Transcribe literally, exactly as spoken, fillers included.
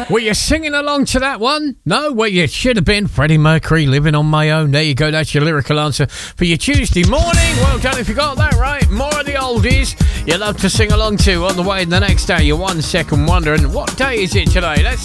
Were you singing along to that one? No? Well, you should have been. Freddie Mercury, Living on My Own. There you go. That's your lyrical answer for your Tuesday morning. Well done if you got that right. More of the oldies you love to sing along to on the way in the next day. Your one second wonder. And what day is it today? Let's